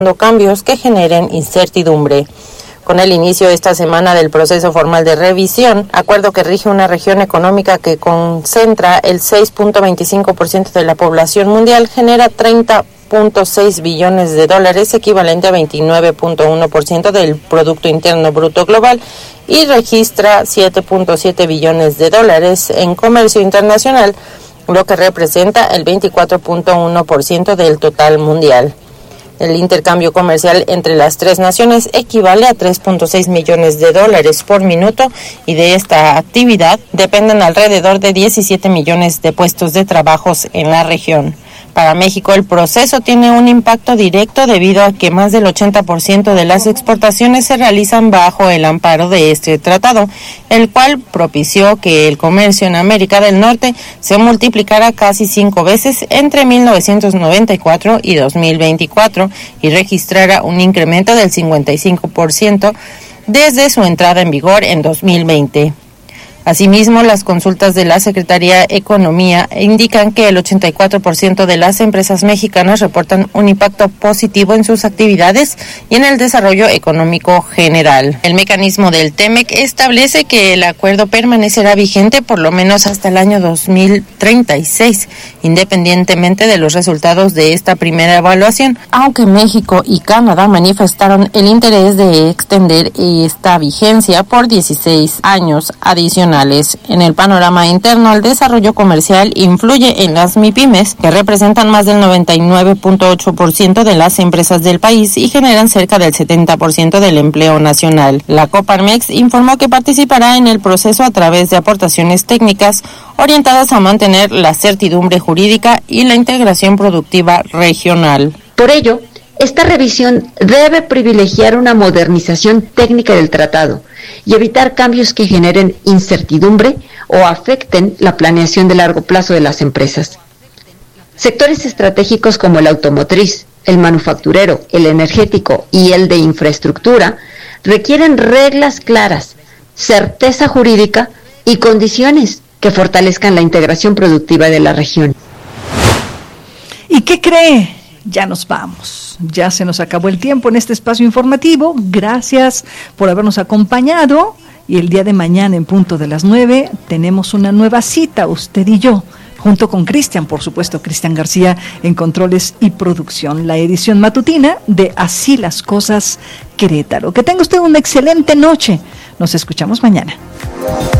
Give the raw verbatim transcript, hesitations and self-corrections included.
cambios que generen incertidumbre. Con el inicio esta semana del proceso formal de revisión, acuerdo que rige una región económica que concentra el seis punto veinticinco por ciento de la población mundial, genera treinta punto seis billones de dólares, equivalente a veintinueve punto uno por ciento del Producto Interno Bruto Global, y registra siete punto siete billones de dólares en comercio internacional, lo que representa el veinticuatro punto uno por ciento del total mundial. El intercambio comercial entre las tres naciones equivale a tres punto seis millones de dólares por minuto, y de esta actividad dependen alrededor de diecisiete millones de puestos de trabajo en la región. Para México, el proceso tiene un impacto directo debido a que más del ochenta por ciento de las exportaciones se realizan bajo el amparo de este tratado, el cual propició que el comercio en América del Norte se multiplicara casi cinco veces entre mil novecientos noventa y cuatro y dos mil veinticuatro y registrara un incremento del cincuenta y cinco por ciento desde su entrada en vigor en dos mil veinte. Asimismo, las consultas de la Secretaría de Economía indican que el ochenta y cuatro por ciento de las empresas mexicanas reportan un impacto positivo en sus actividades y en el desarrollo económico general. El mecanismo del TEMEC establece que el acuerdo permanecerá vigente por lo menos hasta el año dos mil treinta y seis, independientemente de los resultados de esta primera evaluación, aunque México y Canadá manifestaron el interés de extender esta vigencia por dieciséis años adicionales. En el panorama interno, el desarrollo comercial influye en las MIPYMES, que representan más del noventa y nueve punto ocho por ciento de las empresas del país y generan cerca del setenta por ciento del empleo nacional. La Coparmex informó que participará en el proceso a través de aportaciones técnicas orientadas a mantener la certidumbre jurídica y la integración productiva regional. Por ello, esta revisión debe privilegiar una modernización técnica del tratado y evitar cambios que generen incertidumbre o afecten la planeación de largo plazo de las empresas. Sectores estratégicos como el automotriz, el manufacturero, el energético y el de infraestructura requieren reglas claras, certeza jurídica y condiciones que fortalezcan la integración productiva de la región. ¿Y qué cree? Ya nos vamos, ya se nos acabó el tiempo en este espacio informativo. Gracias por habernos acompañado, y el día de mañana en punto de las nueve tenemos una nueva cita, usted y yo, junto con Cristian, por supuesto, Cristian García en controles y producción, la edición matutina de Así las Cosas Querétaro. Que tenga usted una excelente noche, nos escuchamos mañana.